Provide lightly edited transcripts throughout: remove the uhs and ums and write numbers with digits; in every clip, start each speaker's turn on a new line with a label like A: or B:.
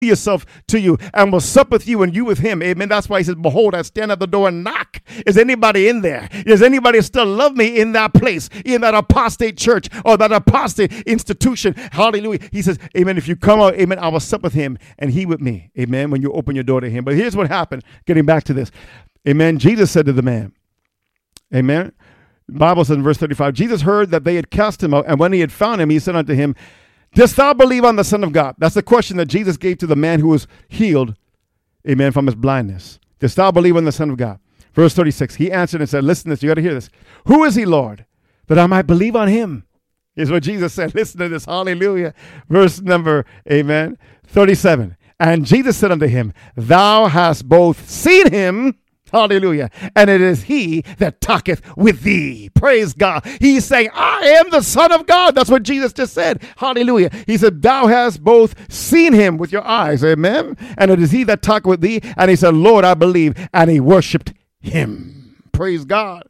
A: yourself to you and will sup with you and you with him. Amen. That's why he says, behold, I stand at the door and knock. Is anybody in there? Does anybody still love me in that place, in that apostate church or that apostate institution? Hallelujah. He says, amen, if you come out, amen, I will sup with him and he with me. Amen. When you open your door to him. But here's what happened. Getting back to this. Amen. Jesus said to the man, amen. The Bible says in verse 35, Jesus heard that they had cast him out, and when he had found him, he said unto him, dost thou believe on the Son of God? That's the question that Jesus gave to the man who was healed, amen, from his blindness. Dost thou believe on the Son of God? Verse 36, he answered and said, listen to this, you got to hear this. Who is he, Lord, that I might believe on him? Is what Jesus said. Listen to this, hallelujah. Verse number, amen, 37. And Jesus said unto him, thou hast both seen him, hallelujah, and it is he that talketh with thee. Praise God. He's saying, I am the Son of God. That's what Jesus just said. Hallelujah. He said, thou hast both seen him with your eyes. Amen. And it is he that talketh with thee. And he said, Lord, I believe. And he worshiped him. Praise God.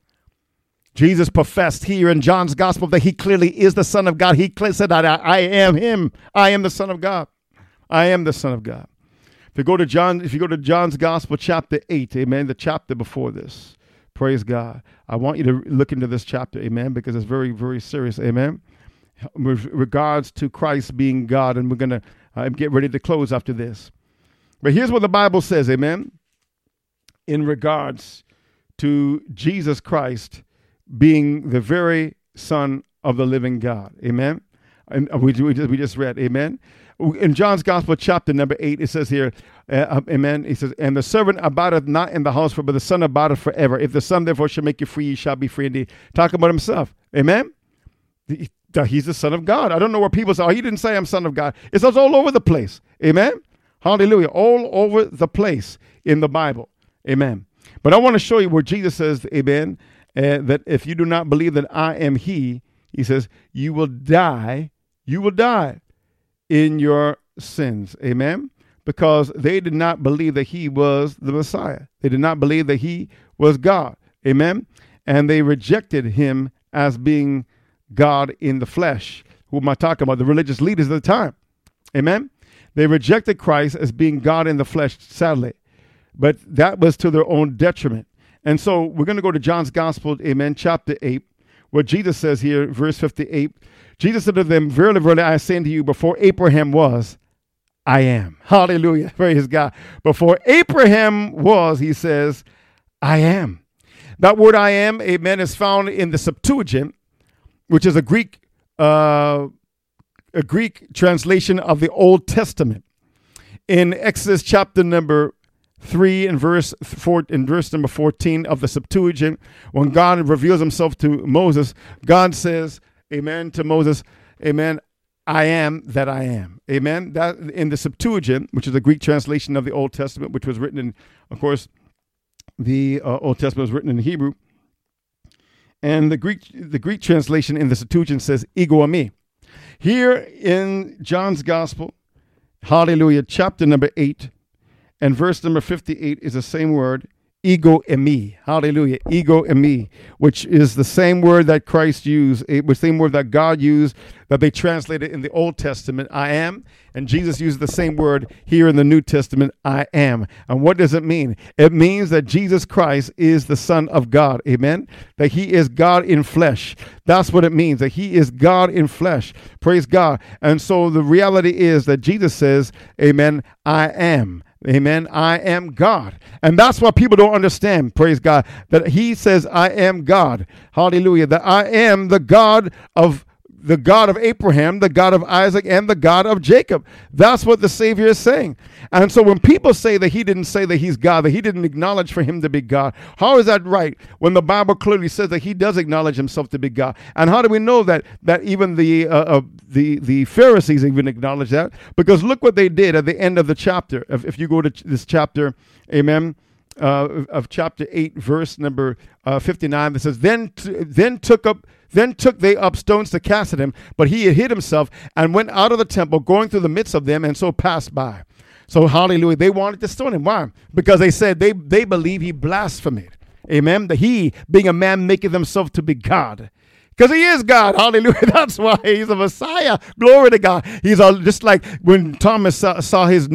A: Jesus professed here in John's gospel that he clearly is the Son of God. He said that I am him. I am the Son of God. I am the Son of God. If you go to John's Gospel, chapter 8, amen, the chapter before this, praise God. I want you to look into this chapter, amen, because it's very, very serious, amen, with regards to Christ being God, and we're going to get ready to close after this. But here's what the Bible says, amen, in regards to Jesus Christ being the very Son of the living God, amen, and we just read, amen. In John's Gospel, chapter number 8, it says here, amen, he says, and the servant abideth not in the house, but the Son abideth forever. If the Son therefore shall make you free, you shall be free indeed. Talking about himself, amen? He's the Son of God. I don't know where people say, oh, he didn't say I'm Son of God. It says all over the place, amen? Hallelujah, all over the place in the Bible, amen. But I want to show you where Jesus says, amen, that if you do not believe that I am he says, you will die in your sins. Amen. Because they did not believe that he was the Messiah. They did not believe that he was God. Amen. And they rejected him as being God in the flesh. Who am I talking about? The religious leaders of the time. Amen. They rejected Christ as being God in the flesh, sadly. But that was to their own detriment. And so we're going to go to John's Gospel, amen, chapter 8, where Jesus says here, verse 58, Jesus said to them, verily, verily, I say unto you, before Abraham was, I am. Hallelujah. Praise God. Before Abraham was, he says, I am. That word I am, amen, is found in the Septuagint, which is a Greek translation of the Old Testament. In Exodus chapter number 3 and verse number 14 of the Septuagint, when God reveals himself to Moses, God says, amen, to Moses, amen, I am that I am. Amen. That in the Septuagint, which is a Greek translation of the Old Testament, which was written in, of course, the Old Testament was written in Hebrew. And the Greek translation in the Septuagint says, ego eimi. Here in John's Gospel, hallelujah, chapter number 8 and verse number 58 is the same word, ego eimi. Hallelujah. Ego eimi, which is the same word that Christ used, the same word that God used, that they translated in the Old Testament, I am. And Jesus used the same word here in the New Testament, I am. And what does it mean? It means that Jesus Christ is the Son of God. Amen. That he is God in flesh. That's what it means, that he is God in flesh. Praise God. And so the reality is that Jesus says, amen, I am. Amen. I am God. And that's what people don't understand. Praise God. That he says, I am God. Hallelujah. That I am the God of Abraham, the God of Isaac, and the God of Jacob. That's what the Savior is saying. And so when people say that he didn't say that he's God, that he didn't acknowledge for him to be God, how is that right when the Bible clearly says that he does acknowledge himself to be God? And how do we know that even the Pharisees even acknowledge that? Because look what they did at the end of the chapter. If you go to this chapter, amen, of chapter 8, verse number 59, that says, Then took they up stones to cast at him, but he had hid himself and went out of the temple, going through the midst of them, and so passed by. So, hallelujah, they wanted to stone him. Why? Because they said they believe he blasphemed. Amen? That he, being a man, maketh himself to be God. Because he is God. Hallelujah. That's why he's a Messiah. Glory to God. He's just like when Thomas saw his